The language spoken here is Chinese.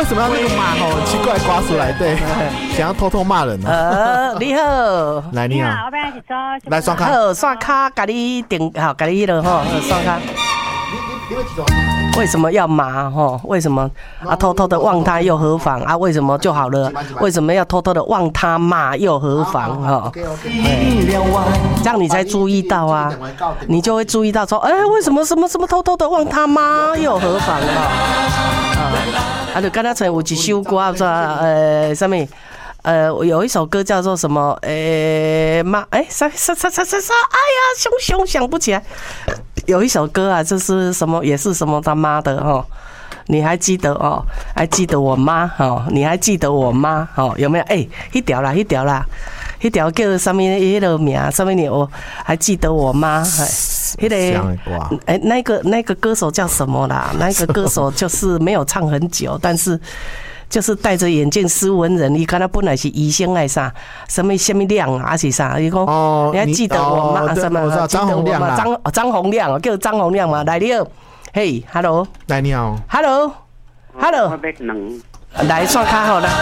为什么要那个马吼？奇怪，刮出来对，想要偷偷骂人呢。 你好， 来你好， 我本来是做来刷卡， 好刷卡，给你订好，给你了哈，刷卡。为什么要麻哈？为什么啊？偷偷的忘他又何妨啊？为什么就好了？为什么要偷偷的忘他骂又何妨哈？这样你才注意到啊，你就会注意到说，为什么什么偷偷的忘他妈又何妨啊？就刚才有一首歌说什么？有一首歌叫做什么？妈，哎呀，想不起来。有一首歌啊，就是什么，也是什么他妈的哦，你还记得哦？还记得我妈哦？你还记得我妈哦？有没有？那条啦，那条叫什么？那个名什么？我还记得我妈。那个那个歌手叫什么啦？那个歌手就是没有唱很久，但是。就是戴着眼镜斯文人，你看他本来是医生还是啥，什么亮啊，还是啥？你讲，你还记得我吗？什么？ 张洪亮啦， 张洪亮，叫张洪亮嘛？来你好，嘿 ，hello， 来你好 ，hello， 来刷卡好了。